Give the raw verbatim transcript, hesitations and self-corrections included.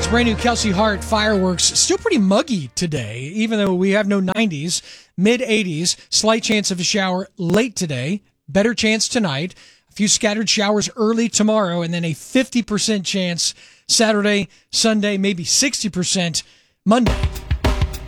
brand new Kelsey Hart fireworks. Still pretty muggy today, even though we have no nineties. mid eighties. Slight chance of a shower late today. Better chance tonight. A few scattered showers early tomorrow, and then a fifty percent chance Saturday, Sunday, maybe sixty percent Monday.